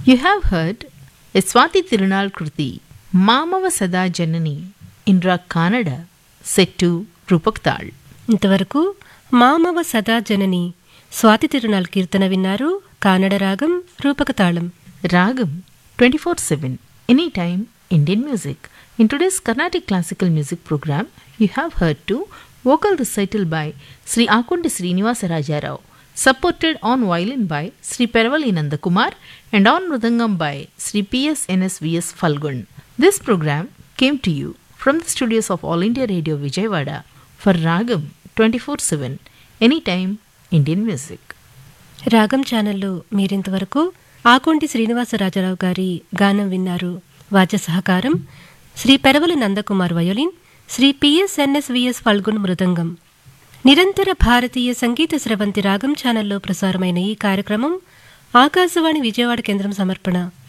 You have heard a Swati Tirunal Kruti, Mamava Sada Janani, in Rag Kannada, set to Rupak Tal. ఇంతవరకు మామవ సదా జనని స్వాతి తిరునాల్ కీర్తన విన్నారు. కానడ రాగం రూపక తాళం. Ragam 24/7, anytime Indian music. In today's Carnatic classical music program, you have heard two vocal recital by Sri Akundi Srinivasa Rajarao, supported on violin by Sri Peravali Nandakumar and on mridangam by Sri P.S. N.S.V.S. Falgun. This program came to you from the studios of All India Radio Vijayawada for Ragam 24/7, anytime Indian music. రాగం ఛానల్లో మీరింతవరకు ఆకొంటి శ్రీనివాసరాజరావు గారి గానం విన్నారు. వాద్య సహకారం Shri Peravali Nandakumar violin, Shri పిఎస్ఎన్ఎస్విఎస్ Phalgun మృదంగం. నిరంతర భారతీయ సంగీత స్రవంతి రాగం ఛానల్లో ప్రసారమైన ఈ కార్యక్రమం ఆకాశవాణి విజయవాడ కేంద్రం సమర్పణ.